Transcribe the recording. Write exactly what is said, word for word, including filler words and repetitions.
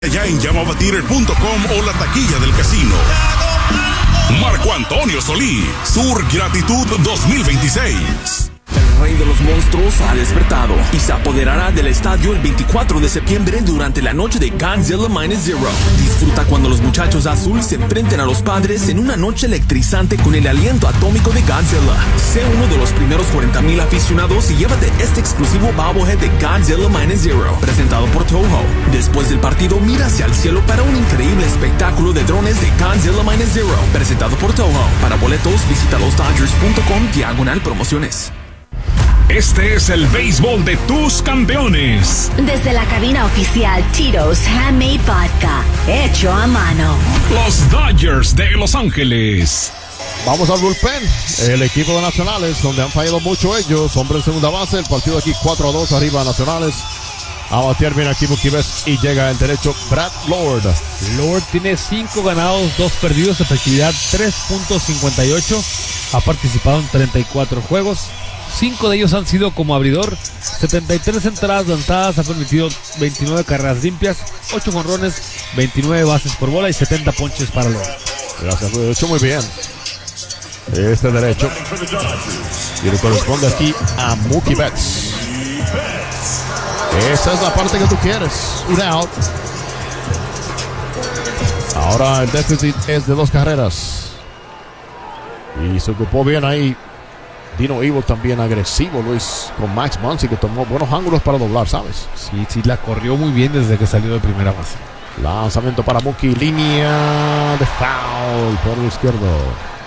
Ya en llama batir punto com o la taquilla del casino. Marco Antonio Solís, Sur Gratitud dos mil veintiséis. El rey de los monstruos ha despertado y se apoderará del estadio el veinticuatro de septiembre durante la noche de Godzilla Minus Zero. Disfruta cuando los muchachos azul se enfrenten a los padres en una noche electrizante con el aliento atómico de Godzilla. Sé uno de los primeros cuarenta mil aficionados y llévate este exclusivo bobblehead de Godzilla Minus Zero, presentado por Toho. Después del partido, mira hacia el cielo para un increíble espectáculo de drones de Godzilla Minus Zero, presentado por Toho. Para boletos, visita los dodgers punto com diagonal promociones. Este es el béisbol de tus campeones. Desde la cabina oficial Tito's Handmade Vodka, hecho a mano. Los Dodgers de Los Ángeles. Vamos al bullpen, el equipo de Nacionales, donde han fallado mucho ellos. Hombre en segunda base, el partido aquí cuatro a dos arriba Nacionales. A batear bien aquí Mookie Betts y llega el derecho Brad Lord. Lord tiene cinco ganados, dos perdidos, efectividad tres punto cincuenta y ocho. Ha participado en treinta y cuatro juegos. Cinco de ellos han sido como abridor, setenta y tres entradas lanzadas, ha permitido veintinueve carreras limpias, ocho jonrones, veintinueve bases por bola y setenta ponches para Lord. Gracias, lo he hecho muy bien. Este derecho. Y le corresponde aquí a Mookie Betts. Esa es la parte que tú quieres. Un out. Ahora el déficit es de dos carreras. Y se ocupó bien ahí Dino Evil, también agresivo, Luis, con Max Muncy, que tomó buenos ángulos para doblar, ¿sabes? Sí, sí, la corrió muy bien desde que salió de primera base. Lanzamiento para Mookie, línea de foul por el izquierdo.